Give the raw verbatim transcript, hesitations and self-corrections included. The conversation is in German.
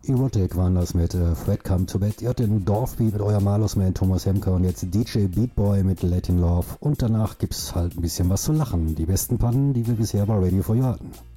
Erotic waren das mit äh, Fred Come to Bed. Ihr hört den Dorfbeat mit eurem Malus-Man Thomas Hemker und jetzt D J Beatboy mit Latin Love. Und danach gibt's halt ein bisschen was zu lachen. Die besten Pannen, die wir bisher bei Radio for You hatten.